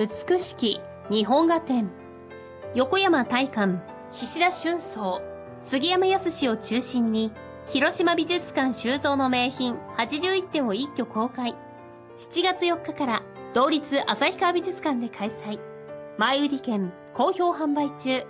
美しき日本画展、横山大観、菱田春草、杉山康を中心に広島美術館収蔵の名品81点を一挙公開。7月4日から同立旭川美術館で開催。前売り券好評販売中。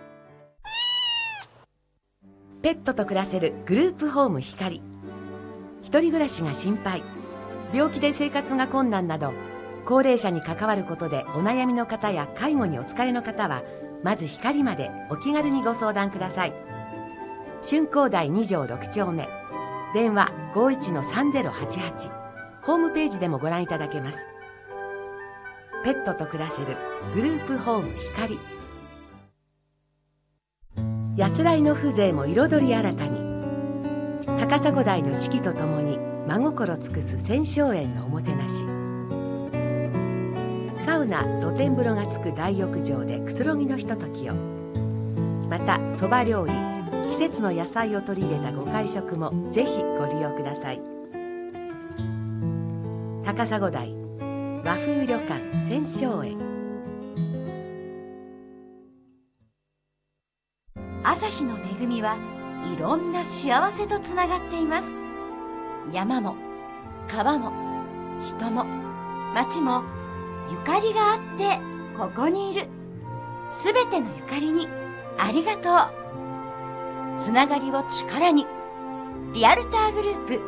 ペットと暮らせるグループホーム光。一人暮らしが心配、病気で生活が困難など高齢者に関わることでお悩みの方や介護にお疲れの方は、まず光までお気軽にご相談ください。春光台2条6丁目、電話 51-3088、ホームページでもご覧いただけます。ペットと暮らせるグループホーム光。安らいの風情も彩り新たに、高砂台の四季とともに真心尽くす千松園のおもてなし。サウナ露天風呂がつく大浴場でくつろぎのひとときを。またそば料理、季節の野菜を取り入れたご会食もぜひご利用ください。高砂台和風旅館千松園。 朝日の恵みはいろんな幸せとつながっています。山も川も人も町もゆかりがあってここにいる。すべてのゆかりにありがとう。つながりを力に、リアルターグループ